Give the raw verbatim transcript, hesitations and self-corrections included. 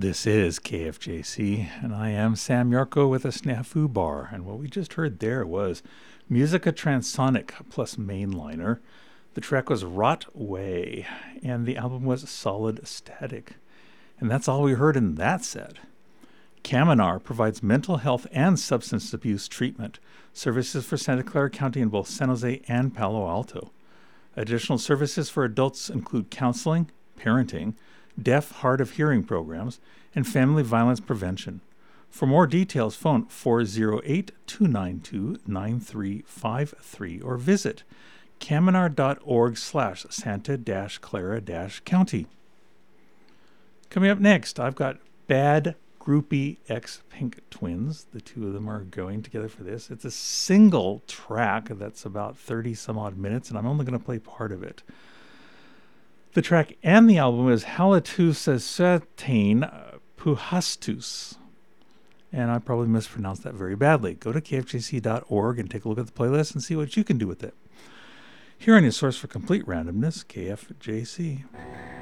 This is K F J C, and I am Sam Yarko with a Snafu Bar. And what we just heard there was Musica Transonic plus Mainliner. The track was Rot Way, and the album was Solid Static. And that's all we heard in that set. Caminar provides mental health and substance abuse treatment services for Santa Clara County in both San Jose and Palo Alto. Additional services for adults include counseling, parenting, deaf, hard of hearing programs, and family violence prevention. For more details, phone four oh eight, two nine two, nine three five three or visit caminar.org slash Santa dash Clara dash County. Coming up next, I've got Bad Groupie X Pink Twins. The two of them are going together for this. It's a single track that's about thirty some odd minutes, and I'm only going to play part of it. The track and the album is Halatus Certain Puhastus. And I probably mispronounced that very badly. Go to K F J C dot org and take a look at the playlist and see what you can do with it. Here on your source for complete randomness, K F J C.